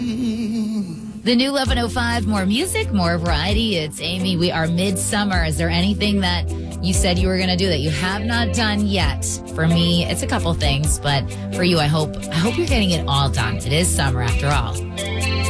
The new 11:05, more music, more variety. It's Amy. We are midsummer. Is there anything that you said you were going to do that you have not done yet? For me, it's a couple things, but for you, I hope you're getting it all done. It is summer after all.